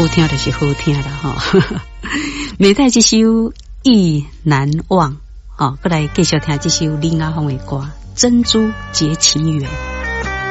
好听就是好听啦吼。每带这首《意难忘》，过来继续听这首李雅芳的歌《珍珠结情缘》。